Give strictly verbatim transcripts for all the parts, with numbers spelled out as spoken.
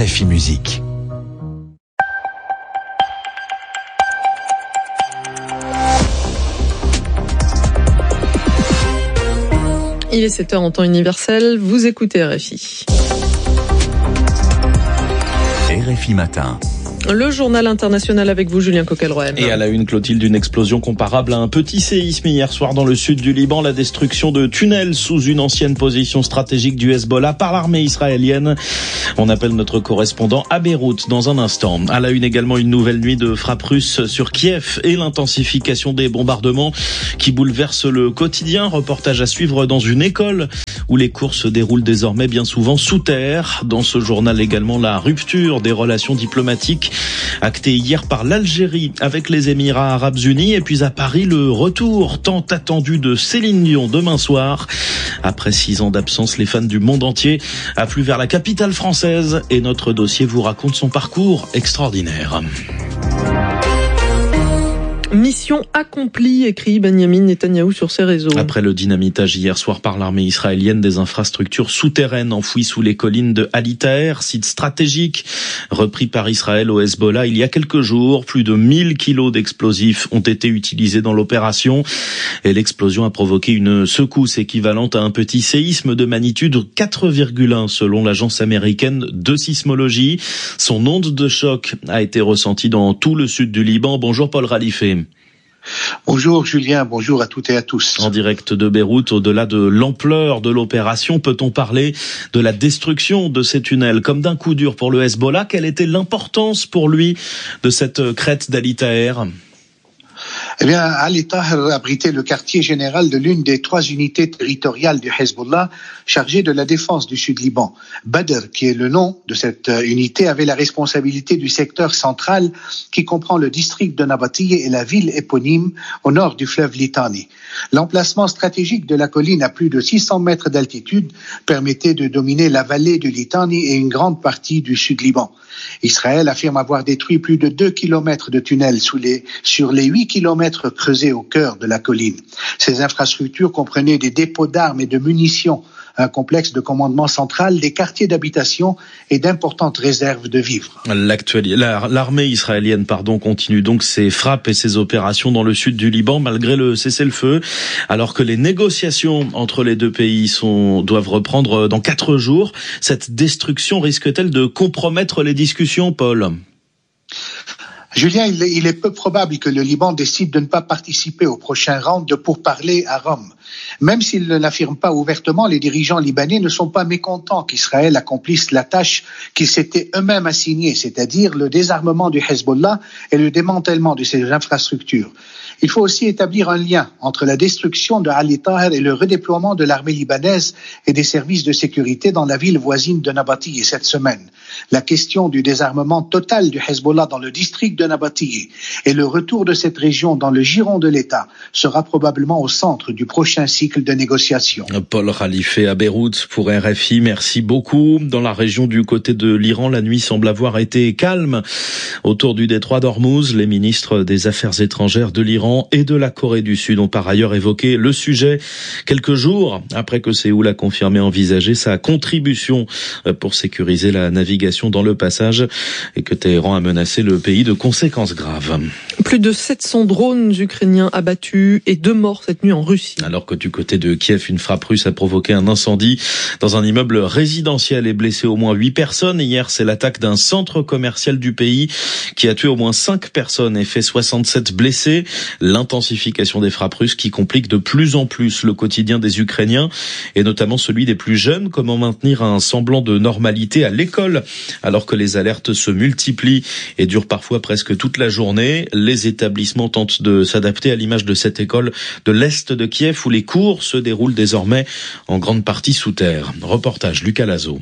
R F I Musique. Il est sept heures en temps universel, vous écoutez R F I. R F I Matin. Le journal international avec vous, Julien Coquelroem. Et à la une, Clotilde, une explosion comparable à un petit séisme hier soir dans le sud du Liban. La destruction de tunnels sous une ancienne position stratégique du Hezbollah par l'armée israélienne. On appelle notre correspondant à Beyrouth dans un instant. À la une également, une nouvelle nuit de frappes russes sur Kiev et l'intensification des bombardements qui bouleversent le quotidien. Reportage à suivre dans une école où les cours se déroulent désormais bien souvent sous terre. Dans ce journal également, la rupture des relations diplomatiques acté hier par l'Algérie avec les Émirats Arabes Unis. Et puis à Paris, le retour tant attendu de Céline Dion demain soir. Après six ans d'absence, les fans du monde entier affluent vers la capitale française et notre dossier vous raconte son parcours extraordinaire. Mission accomplie, écrit Benyamin Netanyahou sur ses réseaux. Après le dynamitage hier soir par l'armée israélienne des infrastructures souterraines enfouies sous les collines de Ali Taher, site stratégique repris par Israël au Hezbollah il y a quelques jours, plus de mille kilos d'explosifs ont été utilisés dans l'opération et l'explosion a provoqué une secousse équivalente à un petit séisme de magnitude quatre virgule un selon l'agence américaine de sismologie. Son onde de choc a été ressentie dans tout le sud du Liban. Bonjour Paul Ralifé. Bonjour Julien, bonjour à toutes et à tous. En direct de Beyrouth, au-delà de l'ampleur de l'opération, peut-on parler de la destruction de ces tunnels comme d'un coup dur pour le Hezbollah? Quelle était l'importance pour lui de cette crête d'Ali Taher? Eh bien, Ali Taher abritait le quartier général de l'une des trois unités territoriales du Hezbollah chargée de la défense du Sud-Liban. Badr, qui est le nom de cette unité, avait la responsabilité du secteur central qui comprend le district de Nabatiyeh et la ville éponyme au nord du fleuve Litani. L'emplacement stratégique de la colline à plus de six cents mètres d'altitude permettait de dominer la vallée du Litani et une grande partie du Sud-Liban. Israël affirme avoir détruit plus de deux kilomètres de tunnels sous les, sur les huit kilomètres creusés au cœur de la colline. Ces infrastructures comprenaient des dépôts d'armes et de munitions, un complexe de commandement central, des quartiers d'habitation et d'importantes réserves de vivres. L'actualité, l'armée israélienne, pardon, continue donc ses frappes et ses opérations dans le sud du Liban malgré le cessez-le-feu, alors que les négociations entre les deux pays sont, doivent reprendre dans quatre jours. Cette destruction risque-t-elle de compromettre les discussions, Paul ? Julien, il est, il est peu probable que le Liban décide de ne pas participer au prochain round de pourparlers à Rome. Même s'il ne l'affirme pas ouvertement, les dirigeants libanais ne sont pas mécontents qu'Israël accomplisse la tâche qu'ils s'étaient eux-mêmes assignée, c'est-à-dire le désarmement du Hezbollah et le démantèlement de ses infrastructures. Il faut aussi établir un lien entre la destruction de Ali Taher et le redéploiement de l'armée libanaise et des services de sécurité dans la ville voisine de Nabatiyeh cette semaine. La question du désarmement total du Hezbollah dans le district de Nabatiyeh et le retour de cette région dans le giron de l'État sera probablement au centre du prochain cycle de négociations. Paul Ralifé à Beyrouth pour R F I, merci beaucoup. Dans la région du côté de l'Iran, la nuit semble avoir été calme. Autour du détroit d'Ormuz, les ministres des Affaires étrangères de l'Iran et de la Corée du Sud ont par ailleurs évoqué le sujet quelques jours après que Séoul a confirmé envisager sa contribution pour sécuriser la navigation dans le passage et que Téhéran a menacé le pays de conséquences graves. Plus de sept cents drones ukrainiens abattus et deux morts cette nuit en Russie. Alors que du côté de Kiev, une frappe russe a provoqué un incendie dans un immeuble résidentiel et blessé au moins huit personnes. Hier, c'est l'attaque d'un centre commercial du pays qui a tué au moins cinq personnes et fait soixante-sept blessés. L'intensification des frappes russes qui complique de plus en plus le quotidien des Ukrainiens et notamment celui des plus jeunes. Comment maintenir un semblant de normalité à l'école alors que les alertes se multiplient et durent parfois presque toute la journée. Les établissements tentent de s'adapter à l'image de cette école de l'Est de Kiev où les cours se déroulent désormais en grande partie sous terre. Reportage Lucas Lazo.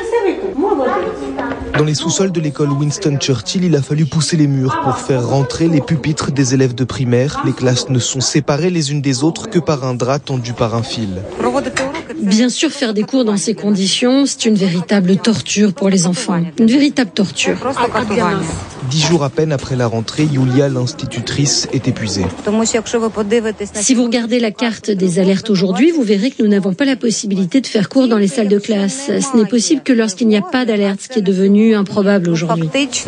Dans les sous-sols de l'école Winston Churchill, il a fallu pousser les murs pour faire rentrer les pupitres des élèves de primaire. Les classes ne sont séparées les unes des autres que par un drap tendu par un fil. Bien sûr, faire des cours dans ces conditions, c'est une véritable torture pour les enfants. Une véritable torture. Dix jours à peine après la rentrée, Yulia, l'institutrice, est épuisée. Si vous regardez la carte des alertes aujourd'hui, vous verrez que nous n'avons pas la possibilité de faire cours dans les salles de classe. Ce n'est possible que lorsqu'il n'y a pas d'alerte, ce qui est devenu improbable aujourd'hui.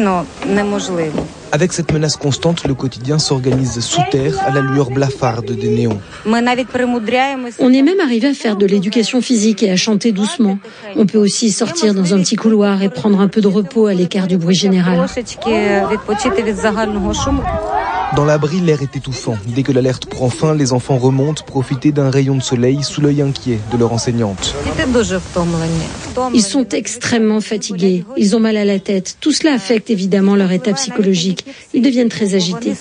Avec cette menace constante, le quotidien s'organise sous terre à la lueur blafarde des néons. On est même arrivé à faire de l'éducation physique et à chanter doucement. On peut aussi sortir dans un petit couloir et prendre un peu de repos à l'écart du bruit général. Dans l'abri, l'air est étouffant. Dès que l'alerte prend fin, les enfants remontent profiter d'un rayon de soleil sous l'œil inquiet de leur enseignante. Ils sont extrêmement fatigués. Ils ont mal à la tête. Tout cela affecte évidemment leur état psychologique. Ils deviennent très agités.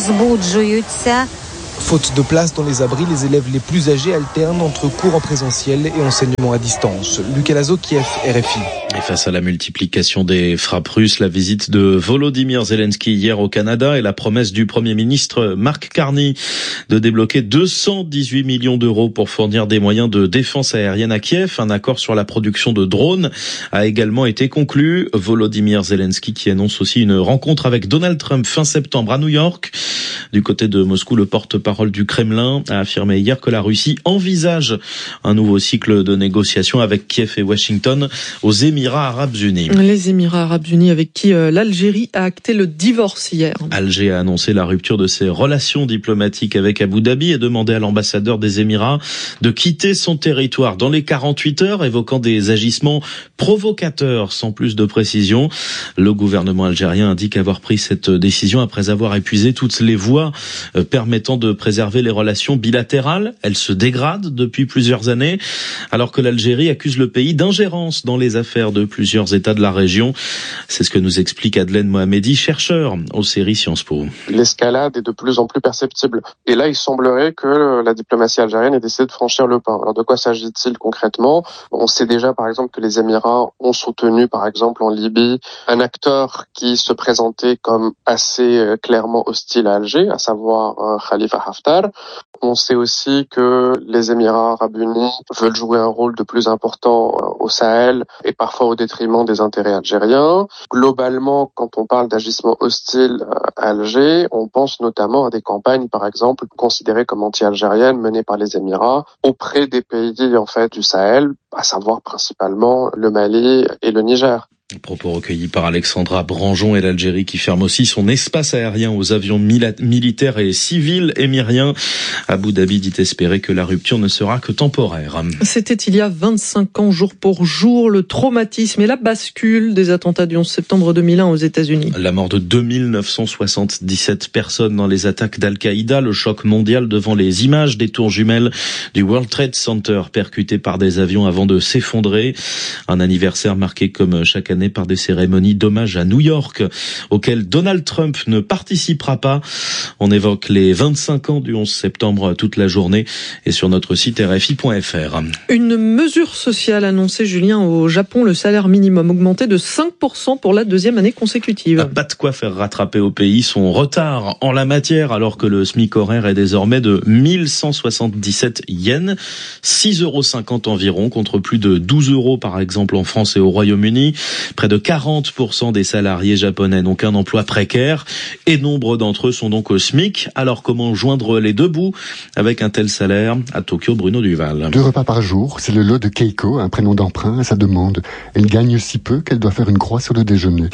Faute de place dans les abris, les élèves les plus âgés alternent entre cours en présentiel et enseignement à distance. Lucas Lazo, Kiev, R F I. Et face à la multiplication des frappes russes, la visite de Volodymyr Zelensky hier au Canada et la promesse du Premier ministre Mark Carney de débloquer deux cent dix-huit millions d'euros pour fournir des moyens de défense aérienne à Kiev. Un accord sur la production de drones a également été conclu. Volodymyr Zelensky qui annonce aussi une rencontre avec Donald Trump fin septembre à New York. Du côté de Moscou, le porte-parole du Kremlin a affirmé hier que la Russie envisage un nouveau cycle de négociations avec Kiev et Washington aux Émirats Arabes Unis. Les Émirats Arabes Unis avec qui euh, l'Algérie a acté le divorce hier. Alger a annoncé la rupture de ses relations diplomatiques avec Abu Dhabi et demandé à l'ambassadeur des Émirats de quitter son territoire dans les quarante-huit heures, évoquant des agissements provocateurs sans plus de précision. Le gouvernement algérien indique avoir pris cette décision après avoir épuisé toutes les voies permettant de préserver les relations bilatérales. Elles se dégradent depuis plusieurs années, alors que l'Algérie accuse le pays d'ingérence dans les affaires de plusieurs États de la région. C'est ce que nous explique Adelaine Mohamedi, chercheur aux séries Sciences Po. L'escalade est de plus en plus perceptible. Et là, il semblerait que la diplomatie algérienne ait décidé de franchir le pas. Alors, de quoi s'agit-il concrètement ? On sait déjà, par exemple, que les Émirats ont soutenu, par exemple, en Libye, un acteur qui se présentait comme assez clairement hostile à Alger, à savoir euh, Khalifa Haftar. On sait aussi que les Émirats Arabes Unis veulent jouer un rôle de plus important euh, au Sahel et parfois au détriment des intérêts algériens. Globalement, quand on parle d'agissements hostiles euh, à Alger, on pense notamment à des campagnes, par exemple, considérées comme anti-algériennes menées par les Émirats auprès des pays en fait du Sahel, à savoir principalement le Mali et le Niger. Propos recueillis par Alexandra Branjon et l'Algérie qui ferme aussi son espace aérien aux avions mila- militaires et civils émiriens. Abu Dhabi dit espérer que la rupture ne sera que temporaire. C'était il y a vingt-cinq ans, jour pour jour, le traumatisme et la bascule des attentats du onze septembre deux mille un aux États-Unis. La mort de deux mille neuf cent soixante-dix-sept personnes dans les attaques d'Al-Qaïda, le choc mondial devant les images des tours jumelles du World Trade Center percutées par des avions avant de s'effondrer. Un anniversaire marqué comme chaque année par des cérémonies d'hommage à New York, auxquelles Donald Trump ne participera pas. On évoque les vingt-cinq ans du onze septembre toute la journée et sur notre site R F I point F R. Une mesure sociale annoncée, Julien, au Japon, le salaire minimum augmenté de cinq pour cent pour la deuxième année consécutive. Pas de quoi faire rattraper au pays son retard en la matière, alors que le SMIC horaire est désormais de mille cent soixante-dix-sept yens, six euros cinquante environ, contre plus de douze euros par exemple en France et au Royaume-Uni. Près de quarante pour cent des salariés japonais n'ont qu'un emploi précaire et nombre d'entre eux sont donc au SMIC. Alors comment joindre les deux bouts avec un tel salaire ? À Tokyo, Bruno Duval. Deux repas par jour, c'est le lot de Keiko, un prénom d'emprunt à sa demande. Elle gagne si peu qu'elle doit faire une croix sur le déjeuner.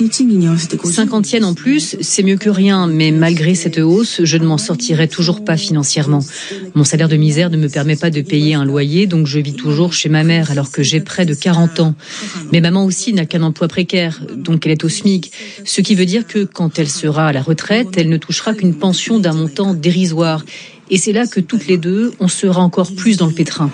cinquante yens en plus, c'est mieux que rien, mais malgré cette hausse, je ne m'en sortirai toujours pas financièrement. Mon salaire de misère ne me permet pas de payer un loyer, donc je vis toujours chez ma mère alors que j'ai près de quarante ans. Mais maman aussi n'a qu'un emploi précaire, donc elle est au SMIC. Ce qui veut dire que quand elle sera à la retraite, elle ne touchera qu'une pension d'un montant dérisoire. Et c'est là que toutes les deux, on sera encore plus dans le pétrin.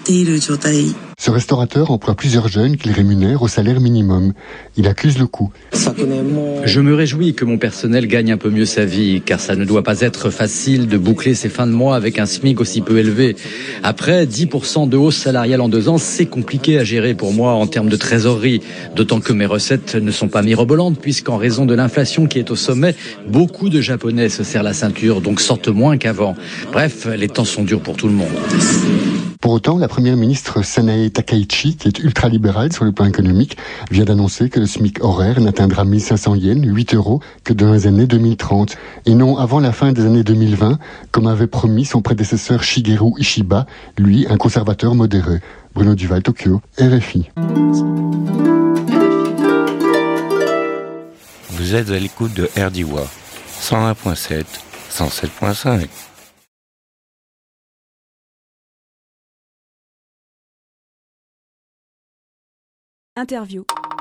Ce restaurateur emploie plusieurs jeunes qu'il rémunère au salaire minimum. Il accuse le coût. Je me réjouis que mon personnel gagne un peu mieux sa vie, car ça ne doit pas être facile de boucler ses fins de mois avec un SMIC aussi peu élevé. Après, dix pour cent de hausse salariale en deux ans, c'est compliqué à gérer pour moi en termes de trésorerie. D'autant que mes recettes ne sont pas mirobolantes, puisqu'en raison de l'inflation qui est au sommet, beaucoup de Japonais se serrent la ceinture, donc sortent moins qu'avant. Bref, les temps sont durs pour tout le monde. Pour autant, la première ministre Sanae Takaichi, qui est ultra-libérale sur le plan économique, vient d'annoncer que le SMIC horaire n'atteindra mille cinq cents yens, huit euros, que dans les années deux mille trente, et non avant la fin des années deux mille vingt, comme avait promis son prédécesseur Shigeru Ishiba, lui un conservateur modéré. Bruno Duval, Tokyo, R F I. Vous êtes à l'écoute de R D W A, cent un virgule sept, cent sept virgule cinq. Interview.